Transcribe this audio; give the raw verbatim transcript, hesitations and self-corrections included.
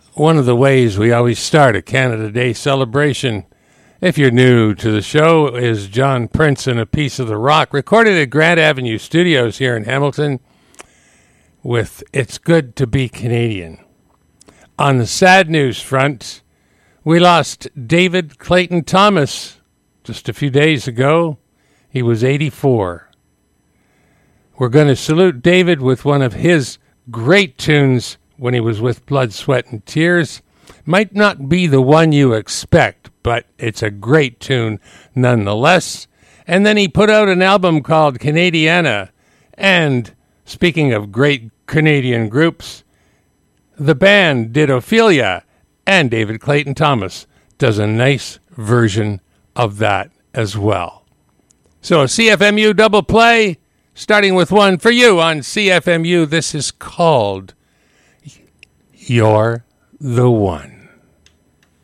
one of the ways we always start a Canada Day celebration, if you're new to the show, is John Prince and A Piece of the Rock, recorded at Grant Avenue Studios here in Hamilton with It's Good to Be Canadian. On the sad news front, we lost David Clayton Thomas just a few days ago. He was eighty-four. We're going to salute David with one of his great tunes when he was with Blood, Sweat, and Tears. Might not be the one you expect, but it's a great tune nonetheless. And then he put out an album called Canadiana. And speaking of great Canadian groups, the band did Ophelia, and David Clayton Thomas does a nice version of that as well. So a C F M U double play, starting with one for you on C F M U. This is called You're the One.